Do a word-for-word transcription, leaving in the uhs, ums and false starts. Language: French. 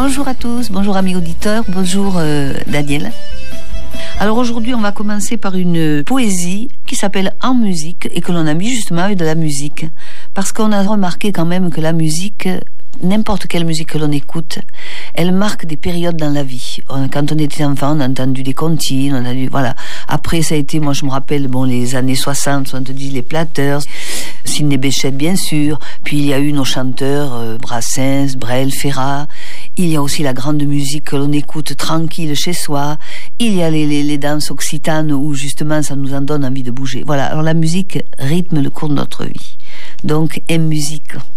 Bonjour à tous, bonjour amis auditeurs, bonjour euh, Daniel. Alors aujourd'hui, on va commencer par une poésie qui s'appelle En musique et que l'on a mis justement avec de la musique. Parce qu'on a remarqué quand même que la musique, n'importe quelle musique que l'on écoute, elle marque des périodes dans la vie. Quand on était enfant, on a entendu des comptines, on a entendu, voilà. Après, ça a été, moi je me rappelle, bon, les années soixante, soixante-dix, les Platters, Sidney Bechet bien sûr, puis il y a eu nos chanteurs, euh, Brassens, Brel, Ferrat. Il y a aussi la grande musique que l'on écoute tranquille chez soi. Il y a les, les, les danses occitanes où justement ça nous en donne envie de bouger. Voilà, alors la musique rythme le cours de notre vie. Donc, en musique.